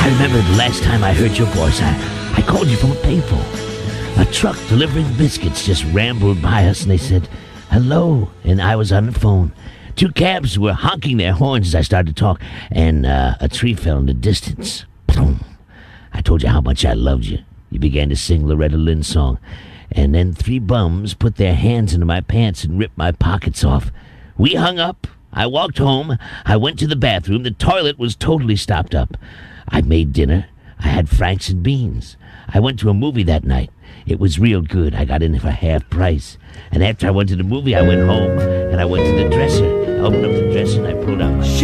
I remember the last time I heard your voice. I called you from a payphone. A truck delivering biscuits just rambled by us, and they said, hello, and I was on the phone. 2 cabs were honking their horns as I started to talk, and a tree fell in the distance. Boom. I told you how much I loved you. You began to sing Loretta Lynn's song, and then 3 bums put their hands into my pants and ripped my pockets off. We hung up. I walked home. I went to the bathroom. The toilet was totally stopped up. I made dinner. I had Franks and beans. I went to a movie that night. It was real good. I got in for half price. And after I went to the movie, I went home, and I went to the dresser. I opened up the dresser, and I pulled out my...